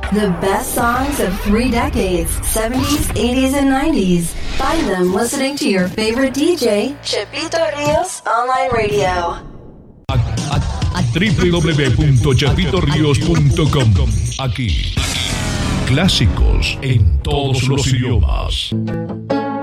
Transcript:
The best songs of 3 decades, 70s, 80s, and 90s. Find them listening to your favorite DJ, Chepito Ríos Online Radio. www.chepitorios.com. Aquí, clásicos en todos los idiomas.